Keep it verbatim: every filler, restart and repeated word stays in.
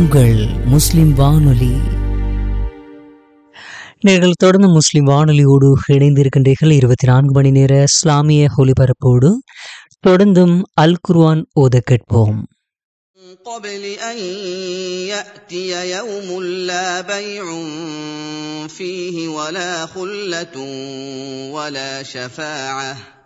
உங்கள் முஸ்லிம் வானொலி. நீங்கள் தொடர்ந்து முஸ்லிம் வானொலியோடு இணைந்திருக்கின்றீர்கள். இருபத்தி நான்கு மணி நேர இஸ்லாமிய ஒலிபரப்போடு தொடர்ந்தும் அல் குர்ஆன் ஓத கேட்போம். قبل أن يأتي يوم لا بيع فيه ولا خلة ولا شفاعة